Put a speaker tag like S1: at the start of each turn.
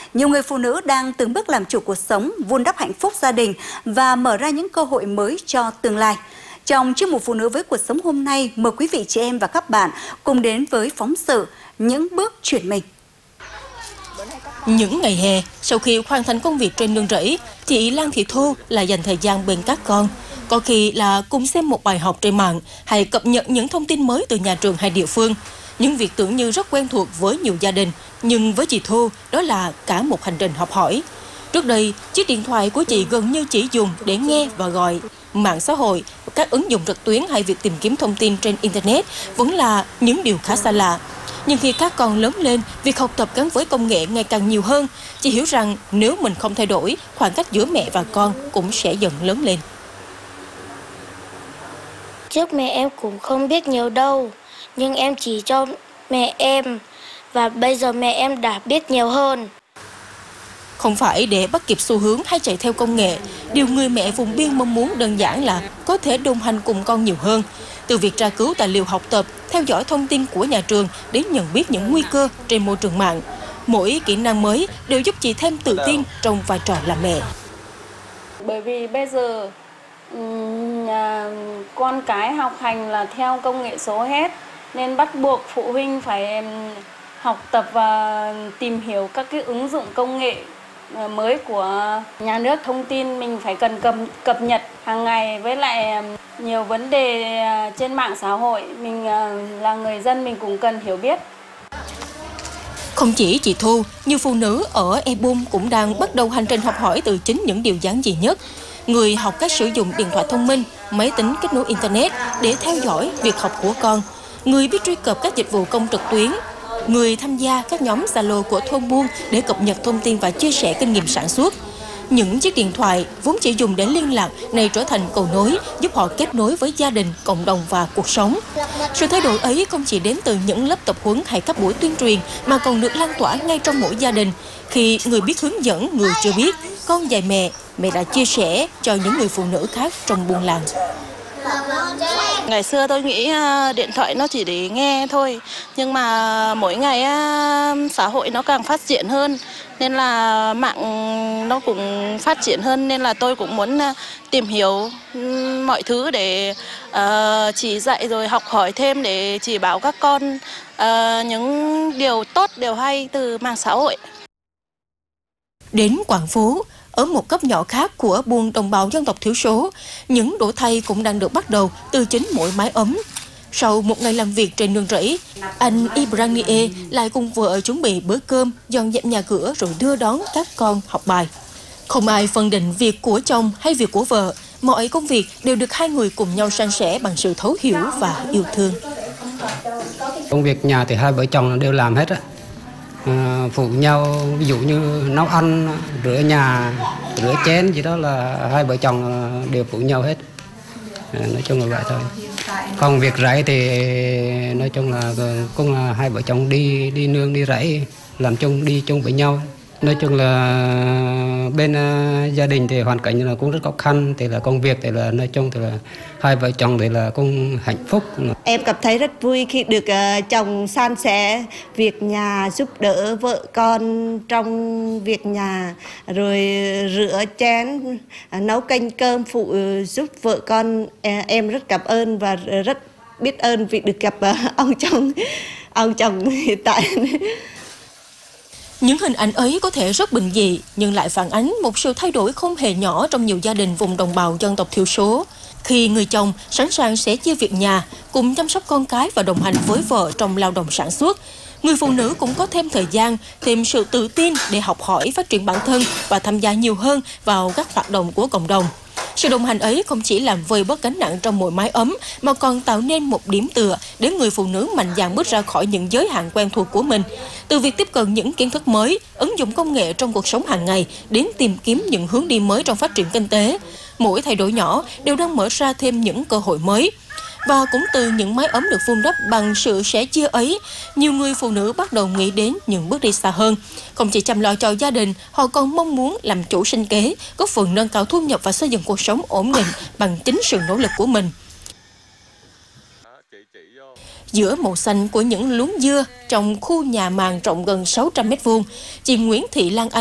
S1: nhiều người phụ nữ đang từng bước làm chủ cuộc sống, vun đắp hạnh phúc gia đình và mở ra những cơ hội mới cho tương lai. Trong chuyên mục Phụ nữ với cuộc sống hôm nay, mời quý vị chị em và các bạn cùng đến với phóng sự Những bước chuyển mình.
S2: Những ngày hè, sau khi hoàn thành công việc trên nương rẫy, chị Lan Thị Thu lại dành thời gian bên các con. Có khi là cùng xem một bài học trên mạng hay cập nhật những thông tin mới từ nhà trường hay địa phương. Những việc tưởng như rất quen thuộc với nhiều gia đình, nhưng với chị Thu, đó là cả một hành trình học hỏi. Trước đây, chiếc điện thoại của chị gần như chỉ dùng để nghe và gọi. Mạng xã hội, các ứng dụng trực tuyến hay việc tìm kiếm thông tin trên Internet vẫn là những điều khá xa lạ. Nhưng khi các con lớn lên, việc học tập gắn với công nghệ ngày càng nhiều hơn. Chị hiểu rằng nếu mình không thay đổi, khoảng cách giữa mẹ và con cũng sẽ dần lớn lên.
S3: Trước mẹ em cũng không biết nhiều đâu, nhưng em chỉ cho mẹ em, và bây giờ mẹ em đã biết nhiều hơn.
S2: Không phải để bắt kịp xu hướng hay chạy theo công nghệ, điều người mẹ vùng biên mong muốn đơn giản là có thể đồng hành cùng con nhiều hơn. Từ việc tra cứu tài liệu học tập, theo dõi thông tin của nhà trường đến nhận biết những nguy cơ trên môi trường mạng. Mỗi kỹ năng mới đều giúp chị thêm tự tin trong vai trò làm mẹ.
S4: Bởi vì bây giờ con cái học hành là theo công nghệ số hết, nên bắt buộc phụ huynh phải học tập và tìm hiểu các cái ứng dụng công nghệ mới của nhà nước. Thông tin mình phải cần cập nhật hàng ngày, với lại nhiều vấn đề trên mạng xã hội, mình là người dân mình cũng cần hiểu biết.
S2: Không chỉ chị Thu, nhiều phụ nữ ở Ebom cũng đang bắt đầu hành trình học hỏi từ chính những điều giản dị nhất. Người học cách sử dụng điện thoại thông minh, máy tính kết nối Internet để theo dõi việc học của con. Người biết truy cập các dịch vụ công trực tuyến. Người tham gia các nhóm Zalo của thôn buôn để cập nhật thông tin và chia sẻ kinh nghiệm sản xuất. Những chiếc điện thoại vốn chỉ dùng để liên lạc này trở thành cầu nối, giúp họ kết nối với gia đình, cộng đồng và cuộc sống. Sự thay đổi ấy không chỉ đến từ những lớp tập huấn hay các buổi tuyên truyền mà còn được lan tỏa ngay trong mỗi gia đình. Khi người biết hướng dẫn người chưa biết, con dạy mẹ, mẹ đã chia sẻ cho những người phụ nữ khác trong buôn làng.
S5: Ngày xưa tôi nghĩ điện thoại nó chỉ để nghe thôi, nhưng mà mỗi ngày xã hội nó càng phát triển hơn, nên là mạng nó cũng phát triển hơn, nên là tôi cũng muốn tìm hiểu mọi thứ để chỉ dạy rồi học hỏi thêm để chỉ bảo các con những điều tốt, điều hay từ mạng xã hội.
S2: Đến Quảng Phú, ở một cấp nhỏ khác của buôn đồng bào dân tộc thiểu số, những đổi thay cũng đang được bắt đầu từ chính mỗi mái ấm. Sau một ngày làm việc trên nương rẫy, anh Ibrahim lại cùng vợ chuẩn bị bữa cơm, dọn dẹp nhà cửa rồi đưa đón các con học bài. Không ai phân định việc của chồng hay việc của vợ, mọi công việc đều được hai người cùng nhau san sẻ bằng sự thấu hiểu và yêu thương.
S6: Công việc nhà thì hai vợ chồng đều làm hết á. Phụ nhau, ví dụ như nấu ăn, rửa nhà, rửa chén gì đó là hai vợ chồng đều phụ nhau hết. Nói chung là vậy thôi. Còn việc rẫy thì nói chung là cũng là hai vợ chồng đi nương đi rẫy, làm chung, đi chung với nhau. Nói chung là bên gia đình thì hoàn cảnh là cũng rất khó khăn, thì là công việc thì là nói chung thì là hai vợ chồng thì là cũng hạnh phúc.
S7: Em cảm thấy rất vui khi được chồng san sẻ việc nhà, giúp đỡ vợ con trong việc nhà, rồi rửa chén, nấu canh cơm, phụ giúp vợ con. Em rất cảm ơn và rất biết ơn vì được gặp ông chồng hiện tại.
S2: Những hình ảnh ấy có thể rất bình dị, nhưng lại phản ánh một sự thay đổi không hề nhỏ trong nhiều gia đình vùng đồng bào dân tộc thiểu số. Khi người chồng sẵn sàng sẻ chia việc nhà, cùng chăm sóc con cái và đồng hành với vợ trong lao động sản xuất, người phụ nữ cũng có thêm thời gian, thêm sự tự tin để học hỏi, phát triển bản thân và tham gia nhiều hơn vào các hoạt động của cộng đồng. Sự đồng hành ấy không chỉ làm vơi bớt gánh nặng trong mỗi mái ấm, mà còn tạo nên một điểm tựa để người phụ nữ mạnh dạn bước ra khỏi những giới hạn quen thuộc của mình. Từ việc tiếp cận những kiến thức mới, ứng dụng công nghệ trong cuộc sống hàng ngày, đến tìm kiếm những hướng đi mới trong phát triển kinh tế. Mỗi thay đổi nhỏ đều đang mở ra thêm những cơ hội mới. Và cũng từ những mái ấm được vun đắp bằng sự sẻ chia ấy, nhiều người phụ nữ bắt đầu nghĩ đến những bước đi xa hơn. Không chỉ chăm lo cho gia đình, họ còn mong muốn làm chủ sinh kế, góp phần nâng cao thu nhập và xây dựng cuộc sống ổn định bằng chính sự nỗ lực của mình. Giữa màu xanh của những luống dưa trong khu nhà màng rộng gần 600 m², chị Nguyễn Thị Lan Anh